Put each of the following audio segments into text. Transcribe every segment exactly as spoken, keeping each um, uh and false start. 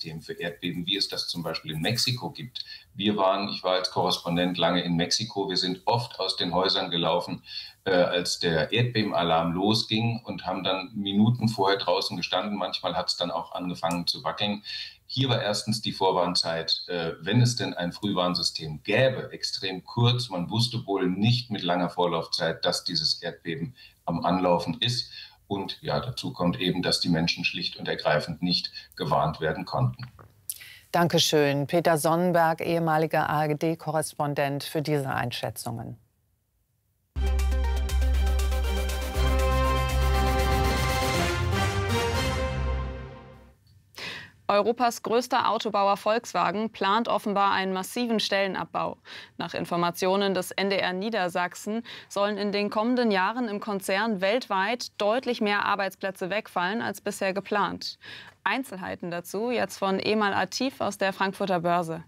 Warnsystem für Erdbeben, wie es das zum Beispiel in Mexiko gibt. Wir waren, ich war als Korrespondent lange in Mexiko, wir sind oft aus den Häusern gelaufen, äh, als der Erdbebenalarm losging und haben dann Minuten vorher draußen gestanden. Manchmal hat es dann auch angefangen zu wackeln. Hier war erstens die Vorwarnzeit, äh, wenn es denn ein Frühwarnsystem gäbe, extrem kurz. Man wusste wohl nicht mit langer Vorlaufzeit, dass dieses Erdbeben am Anlaufen ist. Und ja, dazu kommt eben, dass die Menschen schlicht und ergreifend nicht gewarnt werden konnten. Dankeschön, Peter Sonnenberg, ehemaliger A R D-Korrespondent, für diese Einschätzungen. Europas größter Autobauer Volkswagen plant offenbar einen massiven Stellenabbau. Nach Informationen des N D R Niedersachsen sollen in den kommenden Jahren im Konzern weltweit deutlich mehr Arbeitsplätze wegfallen als bisher geplant. Einzelheiten dazu jetzt von Emal Atif aus der Frankfurter Börse.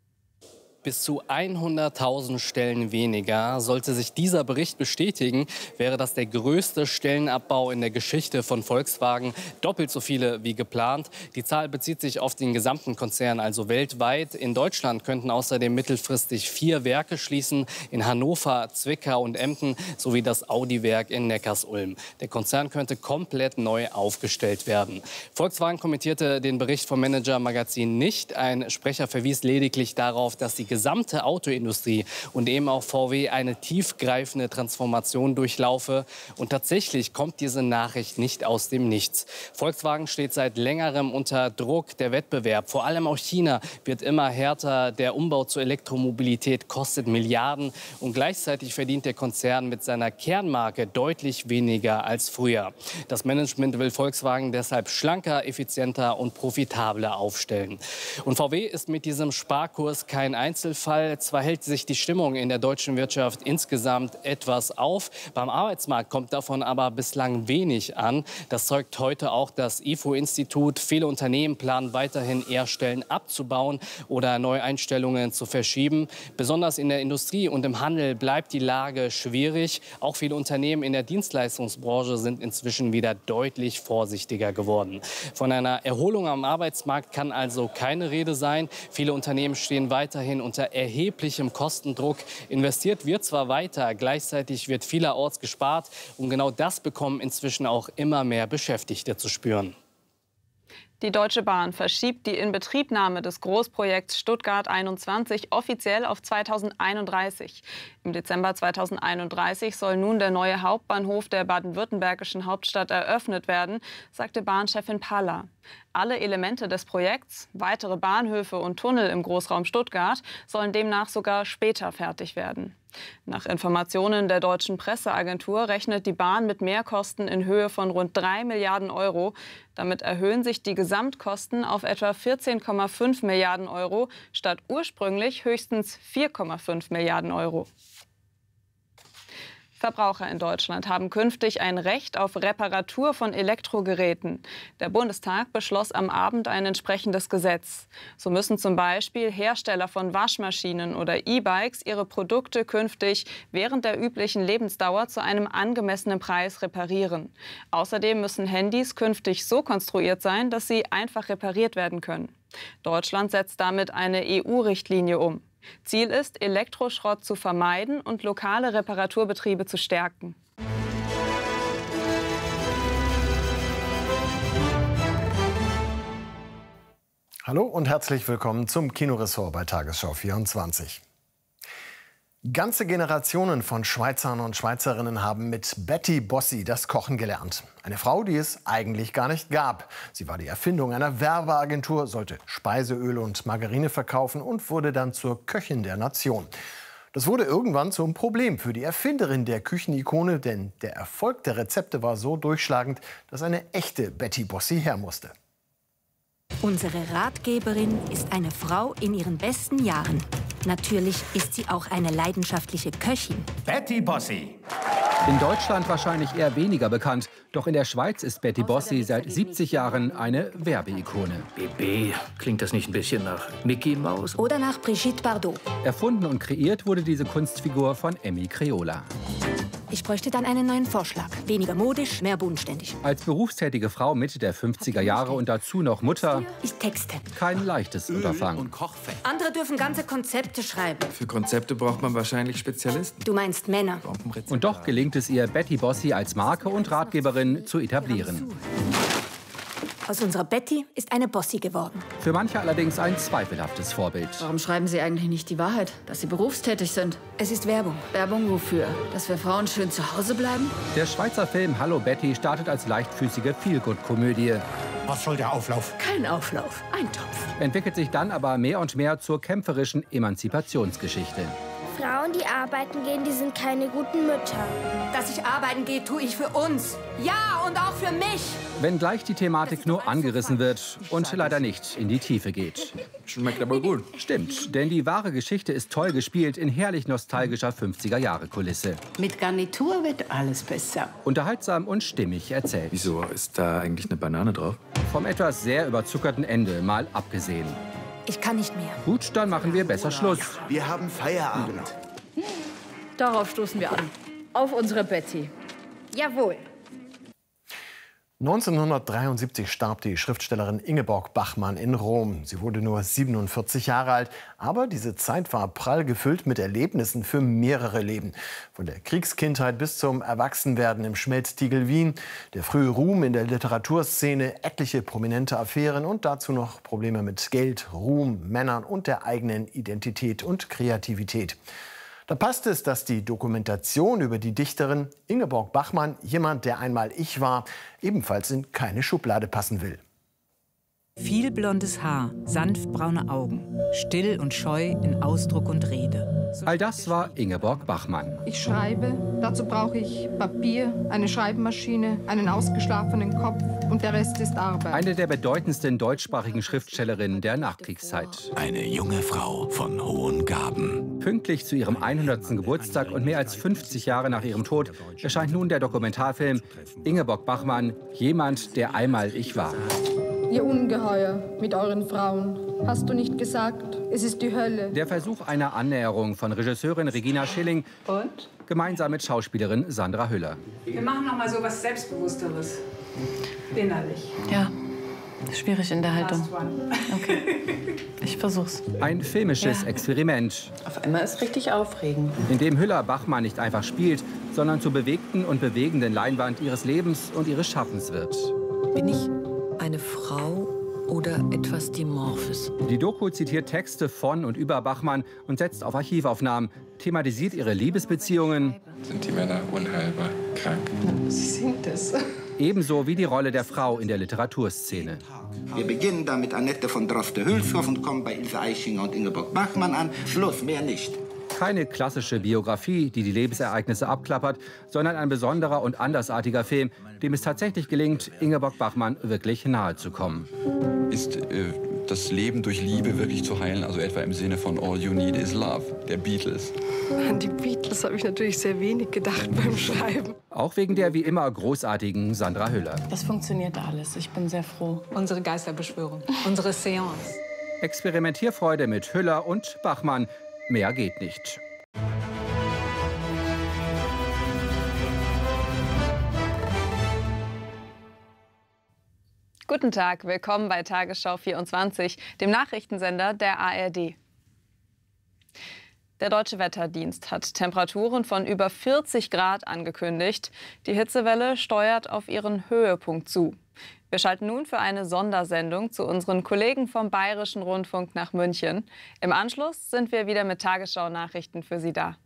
Bis zu hunderttausend Stellen weniger. Sollte sich dieser Bericht bestätigen, wäre das der größte Stellenabbau in der Geschichte von Volkswagen. Doppelt so viele wie geplant. Die Zahl bezieht sich auf den gesamten Konzern, also weltweit. In Deutschland könnten außerdem mittelfristig vier Werke schließen. In Hannover, Zwickau und Emden sowie das Audi-Werk in Neckarsulm. Der Konzern könnte komplett neu aufgestellt werden. Volkswagen kommentierte den Bericht vom Manager Magazin nicht. Ein Sprecher verwies lediglich darauf, dass die gesamte Autoindustrie und eben auch V W eine tiefgreifende Transformation durchlaufe. Und tatsächlich kommt diese Nachricht nicht aus dem Nichts. Volkswagen steht seit längerem unter Druck. Der Wettbewerb, vor allem auch China, wird immer härter. Der Umbau zur Elektromobilität kostet Milliarden. Und gleichzeitig verdient der Konzern mit seiner Kernmarke deutlich weniger als früher. Das Management will Volkswagen deshalb schlanker, effizienter und profitabler aufstellen. Und V W ist mit diesem Sparkurs kein Einzelfall. Zwar hält sich die Stimmung in der deutschen Wirtschaft insgesamt etwas auf, beim Arbeitsmarkt kommt davon aber bislang wenig an. Das zeugt heute auch das I F O-Institut. Viele Unternehmen planen weiterhin eher Stellen abzubauen oder Neueinstellungen zu verschieben. Besonders in der Industrie und im Handel bleibt die Lage schwierig. Auch viele Unternehmen in der Dienstleistungsbranche sind inzwischen wieder deutlich vorsichtiger geworden. Von einer Erholung am Arbeitsmarkt kann also keine Rede sein. Viele Unternehmen stehen weiterhin unter erheblichem Kostendruck. Investiert wird zwar weiter, gleichzeitig wird vielerorts gespart. Und genau das bekommen inzwischen auch immer mehr Beschäftigte zu spüren. Die Deutsche Bahn verschiebt die Inbetriebnahme des Großprojekts Stuttgart einundzwanzig offiziell auf zweitausendeinunddreißig. Im Dezember zweitausendeinunddreißig soll nun der neue Hauptbahnhof der baden-württembergischen Hauptstadt eröffnet werden, sagte Bahnchefin Paller. Alle Elemente des Projekts, weitere Bahnhöfe und Tunnel im Großraum Stuttgart, sollen demnach sogar später fertig werden. Nach Informationen der deutschen Presseagentur rechnet die Bahn mit Mehrkosten in Höhe von rund drei Milliarden Euro. Damit erhöhen sich die Gesamtkosten auf etwa vierzehn Komma fünf Milliarden Euro statt ursprünglich höchstens vier Komma fünf Milliarden Euro. Verbraucher in Deutschland haben künftig ein Recht auf Reparatur von Elektrogeräten. Der Bundestag beschloss am Abend ein entsprechendes Gesetz. So müssen zum Beispiel Hersteller von Waschmaschinen oder E-Bikes ihre Produkte künftig während der üblichen Lebensdauer zu einem angemessenen Preis reparieren. Außerdem müssen Handys künftig so konstruiert sein, dass sie einfach repariert werden können. Deutschland setzt damit eine E U-Richtlinie um. Ziel ist, Elektroschrott zu vermeiden und lokale Reparaturbetriebe zu stärken. Hallo und herzlich willkommen zum Kinoressort bei Tagesschau vierundzwanzig. Ganze Generationen von Schweizern und Schweizerinnen haben mit Betty Bossi das Kochen gelernt. Eine Frau, die es eigentlich gar nicht gab. Sie war die Erfindung einer Werbeagentur, sollte Speiseöl und Margarine verkaufen und wurde dann zur Köchin der Nation. Das wurde irgendwann zum Problem für die Erfinderin der Küchenikone, denn der Erfolg der Rezepte war so durchschlagend, dass eine echte Betty Bossi her musste. Unsere Ratgeberin ist eine Frau in ihren besten Jahren. Natürlich ist sie auch eine leidenschaftliche Köchin. Betty Bossi. In Deutschland wahrscheinlich eher weniger bekannt. Doch in der Schweiz ist Betty Bossi seit siebzig Jahren eine Werbeikone. B B, klingt das nicht ein bisschen nach Mickey Mouse? Oder nach Brigitte Bardot. Erfunden und kreiert wurde diese Kunstfigur von Emmy Creola. Ich bräuchte dann einen neuen Vorschlag. Weniger modisch, mehr bodenständig. Als berufstätige Frau Mitte der fünfziger Jahre und dazu noch Mutter, Ich texte. kein leichtes Unterfangen. Andere dürfen ganze Konzepte schreiben. Für Konzepte braucht man wahrscheinlich Spezialisten. Du meinst Männer. Und doch gelingt es ihr, Betty Bossi als Marke und Ratgeberin zu etablieren. Aus unserer Betty ist eine Bossi geworden. Für manche allerdings ein zweifelhaftes Vorbild. Warum schreiben Sie eigentlich nicht die Wahrheit, dass Sie berufstätig sind? Es ist Werbung. Werbung wofür? Dass wir Frauen schön zu Hause bleiben? Der Schweizer Film Hallo Betty startet als leichtfüßige Feelgood-Komödie. Was soll der Auflauf? Kein Auflauf, ein Topf. Entwickelt sich dann aber mehr und mehr zur kämpferischen Emanzipationsgeschichte. Frauen, die arbeiten gehen, die sind keine guten Mütter. Dass ich arbeiten gehe, tue ich für uns. Ja, und auch für mich. Wenngleich die Thematik nur angerissen wird und leider nicht in die Tiefe geht. Schmeckt aber gut. Stimmt, denn die wahre Geschichte ist toll gespielt in herrlich nostalgischer fünfziger-Jahre-Kulisse. Mit Garnitur wird alles besser. Unterhaltsam und stimmig erzählt. Wieso ist da eigentlich eine Banane drauf? Vom etwas sehr überzuckerten Ende mal abgesehen. Ich kann nicht mehr. Gut, dann machen wir besser Schluss. Wir haben Feierabend. Darauf stoßen wir an. Auf unsere Betty. Jawohl. neunzehnhundertdreiundsiebzig starb die Schriftstellerin Ingeborg Bachmann in Rom. Sie wurde nur siebenundvierzig Jahre alt, aber diese Zeit war prall gefüllt mit Erlebnissen für mehrere Leben. Von der Kriegskindheit bis zum Erwachsenwerden im Schmelztiegel Wien, der frühe Ruhm in der Literaturszene, etliche prominente Affären und dazu noch Probleme mit Geld, Ruhm, Männern und der eigenen Identität und Kreativität. Da passt es, dass die Dokumentation über die Dichterin Ingeborg Bachmann, jemand, der einmal ich war, ebenfalls in keine Schublade passen will. Viel blondes Haar, sanft braune Augen, still und scheu in Ausdruck und Rede. All das war Ingeborg Bachmann. Ich schreibe, dazu brauche ich Papier, eine Schreibmaschine, einen ausgeschlafenen Kopf und der Rest ist Arbeit. Eine der bedeutendsten deutschsprachigen Schriftstellerinnen der Nachkriegszeit. Eine junge Frau von hohen Gaben. Pünktlich zu ihrem hundertsten Geburtstag und mehr als fünfzig Jahre nach ihrem Tod erscheint nun der Dokumentarfilm Ingeborg Bachmann, jemand, der einmal ich war. Ihr Ungeheuer mit euren Frauen. Hast du nicht gesagt, es ist die Hölle? Der Versuch einer Annäherung von Regisseurin Regina Schilling Und? gemeinsam mit Schauspielerin Sandra Hüller. Wir machen noch mal so was Selbstbewussteres. Innerlich. Ja, schwierig in der Haltung. Okay, ich versuch's. Ein filmisches Ja. Experiment, Auf einmal ist richtig aufregend. in dem Hüller Bachmann nicht einfach spielt, sondern zur bewegten und bewegenden Leinwand ihres Lebens und ihres Schaffens wird. Bin ich eine Frau oder etwas Dimorphes? Die Doku zitiert Texte von und über Bachmann und setzt auf Archivaufnahmen, thematisiert ihre Liebesbeziehungen. Sind die Männer unheilbar krank? Sie sind es. Ebenso wie die Rolle der Frau in der Literaturszene. Wir beginnen da mit Annette von Droste-Hülshoff und kommen bei Ilse Aichinger und Ingeborg Bachmann an. Schluss, mehr nicht. Keine klassische Biografie, die die Lebensereignisse abklappert, sondern ein besonderer und andersartiger Film, dem es tatsächlich gelingt, Ingeborg Bachmann wirklich nahe zu kommen. Ist äh, das Leben durch Liebe wirklich zu heilen? Also etwa im Sinne von All You Need Is Love, der Beatles. An die Beatles habe ich natürlich sehr wenig gedacht beim Schreiben. Auch wegen der wie immer großartigen Sandra Hüller. Das funktioniert alles. Ich bin sehr froh. Unsere Geisterbeschwörung. Unsere Seance. Experimentierfreude mit Hüller und Bachmann. Mehr geht nicht. Guten Tag, willkommen bei Tagesschau vierundzwanzig, dem Nachrichtensender der A R D. Der Deutsche Wetterdienst hat Temperaturen von über vierzig Grad angekündigt. Die Hitzewelle steuert auf ihren Höhepunkt zu. Wir schalten nun für eine Sondersendung zu unseren Kollegen vom Bayerischen Rundfunk nach München. Im Anschluss sind wir wieder mit Tagesschau-Nachrichten für Sie da.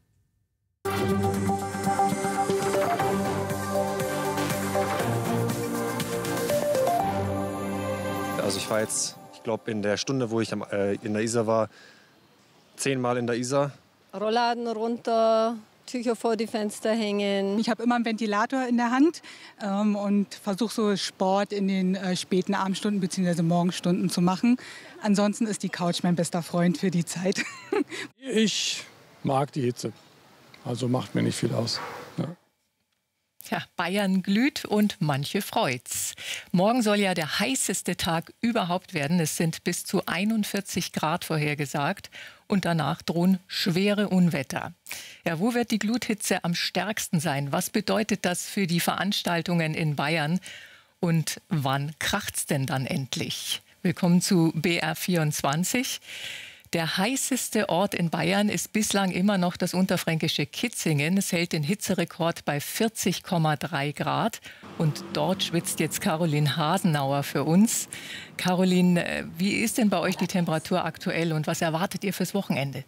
Also ich war jetzt, ich glaube, in der Stunde, wo ich am, äh, in der Isar war, zehnmal in der Isar. Rollladen runter, Tücher vor die Fenster hängen. Ich habe immer einen Ventilator in der Hand ähm, und versuche so Sport in den äh, späten Abendstunden bzw. Morgenstunden zu machen. Ansonsten ist die Couch mein bester Freund für die Zeit. Ich mag die Hitze, also macht mir nicht viel aus. Ja. Ja, Bayern glüht und manche freut's. Morgen soll ja der heißeste Tag überhaupt werden. Es sind bis zu einundvierzig Grad vorhergesagt. Und danach drohen schwere Unwetter. Ja, wo wird die Gluthitze am stärksten sein? Was bedeutet das für die Veranstaltungen in Bayern? Und wann kracht's denn dann endlich? Willkommen zu B R vierundzwanzig. Der heißeste Ort in Bayern ist bislang immer noch das unterfränkische Kitzingen. Es hält den Hitzerekord bei vierzig Komma drei Grad. Und dort schwitzt jetzt Caroline Hasenauer für uns. Caroline, wie ist denn bei euch die Temperatur aktuell und was erwartet ihr fürs Wochenende?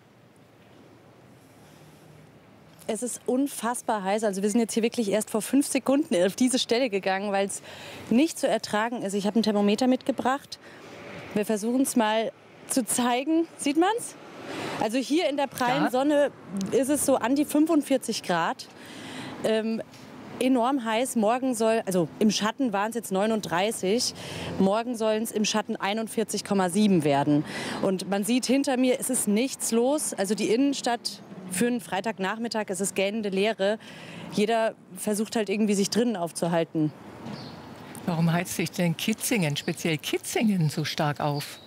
Es ist unfassbar heiß. Also wir sind jetzt hier wirklich erst vor fünf Sekunden auf diese Stelle gegangen, weil es nicht zu ertragen ist. Ich habe ein Thermometer mitgebracht. Wir versuchen es mal zu zeigen. Sieht man's? Also hier in der prallen ja. Sonne ist es so an die fünfundvierzig Grad. Ähm, enorm heiß. Morgen soll, also im Schatten waren es jetzt neununddreißig. Morgen sollen es im Schatten einundvierzig Komma sieben werden. Und man sieht hinter mir, es ist nichts los. Also die Innenstadt für einen Freitagnachmittag ist es gähnende Leere. Jeder versucht halt irgendwie sich drinnen aufzuhalten. Warum heizt sich denn Kitzingen, speziell Kitzingen, so stark auf?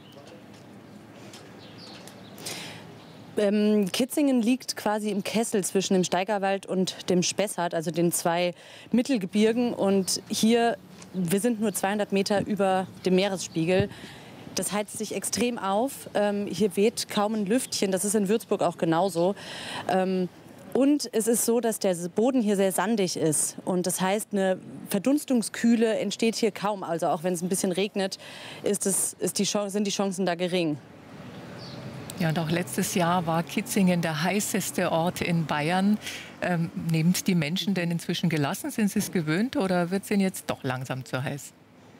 Ähm, Kitzingen liegt quasi im Kessel zwischen dem Steigerwald und dem Spessart, also den zwei Mittelgebirgen. Und hier, wir sind nur zweihundert Meter über dem Meeresspiegel. Das heizt sich extrem auf. Ähm, hier weht kaum ein Lüftchen. Das ist in Würzburg auch genauso. Ähm, und es ist so, dass der Boden hier sehr sandig ist. Und das heißt, eine Verdunstungskühle entsteht hier kaum. Also auch wenn es ein bisschen regnet, ist es, ist die Chance, sind die Chancen da gering. Ja, und auch letztes Jahr war Kitzingen der heißeste Ort in Bayern. Ähm, nehmt die Menschen denn inzwischen gelassen? Sind sie es gewöhnt oder wird es ihnen jetzt doch langsam zu heiß?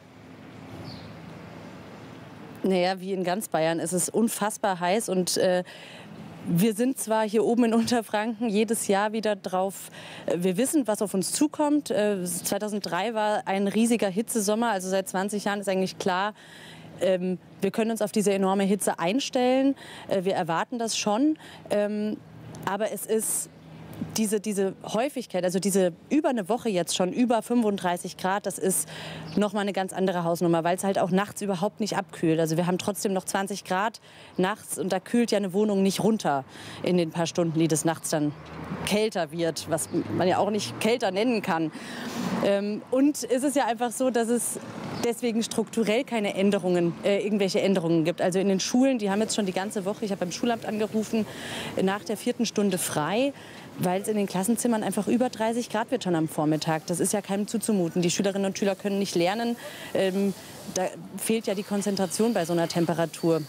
Naja, wie in ganz Bayern ist es unfassbar heiß. Und äh, wir sind zwar hier oben in Unterfranken jedes Jahr wieder drauf. Äh, wir wissen, was auf uns zukommt. Äh, zweitausenddrei war ein riesiger Hitzesommer. Also seit zwanzig Jahren ist eigentlich klar, Ähm, wir können uns auf diese enorme Hitze einstellen. Äh, wir erwarten das schon. Ähm, aber es ist diese, diese Häufigkeit, also diese über eine Woche jetzt schon über fünfunddreißig Grad, das ist noch mal eine ganz andere Hausnummer, weil es halt auch nachts überhaupt nicht abkühlt. Also wir haben trotzdem noch zwanzig Grad nachts und da kühlt ja eine Wohnung nicht runter in den paar Stunden, die das nachts dann kälter wird, was man ja auch nicht kälter nennen kann. Ähm, und es ist ja einfach so, dass es deswegen strukturell keine Änderungen, äh, irgendwelche Änderungen gibt. Also in den Schulen, die haben jetzt schon die ganze Woche, ich habe beim Schulamt angerufen, nach der vierten Stunde frei, weil es in den Klassenzimmern einfach über dreißig Grad wird schon am Vormittag. Das ist ja keinem zuzumuten. Die Schülerinnen und Schüler können nicht lernen. Ähm, da fehlt ja die Konzentration bei so einer Temperatur.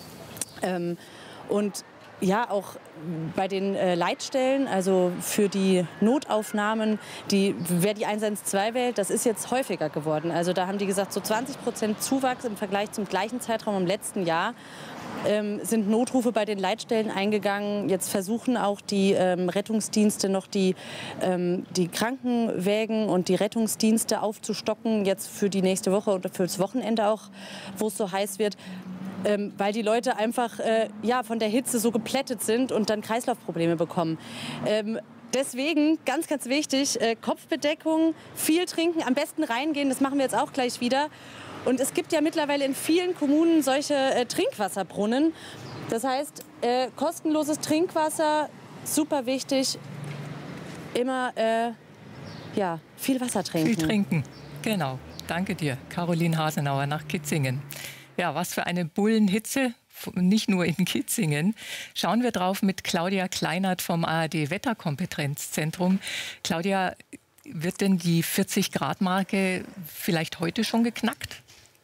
Ähm, und ja, auch bei den äh, Leitstellen, also für die Notaufnahmen, die, wer die eins eins zwei wählt, das ist jetzt häufiger geworden. Also da haben die gesagt, so zwanzig Prozent Zuwachs im Vergleich zum gleichen Zeitraum im letzten Jahr. Ähm, sind Notrufe bei den Leitstellen eingegangen. Jetzt versuchen auch die ähm, Rettungsdienste noch die, ähm, die Krankenwägen und die Rettungsdienste aufzustocken, jetzt für die nächste Woche und fürs Wochenende auch, wo es so heiß wird. Ähm, weil die Leute einfach äh, ja, von der Hitze so geplättet sind und dann Kreislaufprobleme bekommen. Ähm, deswegen, ganz, ganz wichtig, äh, Kopfbedeckung, viel trinken, am besten reingehen, das machen wir jetzt auch gleich wieder. Und es gibt ja mittlerweile in vielen Kommunen solche äh, Trinkwasserbrunnen. Das heißt, äh, kostenloses Trinkwasser, super wichtig, immer äh, ja, viel Wasser trinken. Viel trinken, genau. Danke dir, Caroline Hasenauer nach Kitzingen. Ja, was für eine Bullenhitze, nicht nur in Kitzingen. Schauen wir drauf mit Claudia Kleinert vom A R D-Wetterkompetenzzentrum. Claudia, wird denn die vierzig Grad Marke vielleicht heute schon geknackt?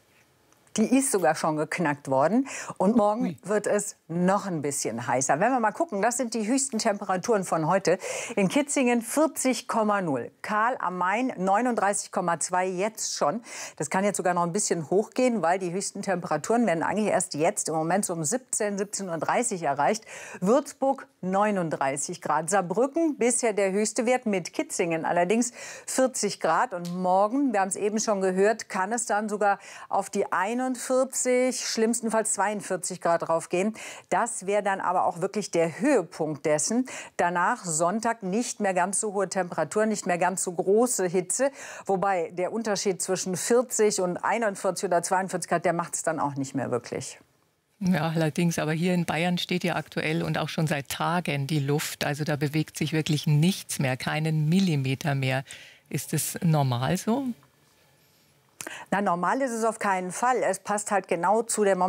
Die ist sogar schon geknackt worden. Und morgen Ui. wird es noch ein bisschen heißer. Wenn wir mal gucken, das sind die höchsten Temperaturen von heute. In Kitzingen vierzig Komma null. Karl am Main neununddreißig Komma zwei jetzt schon. Das kann jetzt sogar noch ein bisschen hochgehen, weil die höchsten Temperaturen werden eigentlich erst jetzt im Moment so um siebzehn, siebzehn Uhr dreißig erreicht. Würzburg neununddreißig Grad. Saarbrücken bisher der höchste Wert mit Kitzingen allerdings vierzig Grad. Und morgen, wir haben es eben schon gehört, kann es dann sogar auf die einunddreißig einundvierzig, schlimmstenfalls zweiundvierzig Grad draufgehen. Das wäre dann aber auch wirklich der Höhepunkt dessen. Danach Sonntag nicht mehr ganz so hohe Temperaturen, nicht mehr ganz so große Hitze. Wobei der Unterschied zwischen vierzig und einundvierzig oder zweiundvierzig Grad, der macht es dann auch nicht mehr wirklich. Ja, allerdings, aber hier in Bayern steht ja aktuell und auch schon seit Tagen die Luft. Also da bewegt sich wirklich nichts mehr, keinen Millimeter mehr. Ist es normal so? Na, normal ist es auf keinen Fall. Es passt halt genau zu der Moment